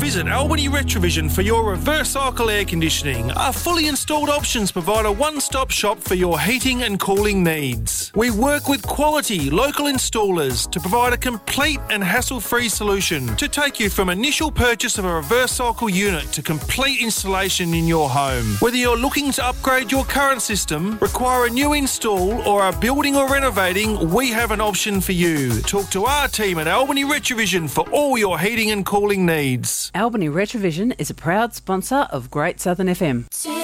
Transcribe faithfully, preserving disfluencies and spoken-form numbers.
Visit Albany Retrovision for your reverse cycle air conditioning. Our fully installed options provide a one-stop shop for your heating and cooling needs. We work with quality local installers to provide a complete and hassle-free solution to take you from initial purchase of a reverse cycle unit to complete installation in your home. Whether you're looking to upgrade your current system, require a new install, or are building or renovating, we have an option for you. Talk to our team at Albany Retrovision for all your heating and cooling needs. Albany Retrovision is a proud sponsor of Great Southern F M.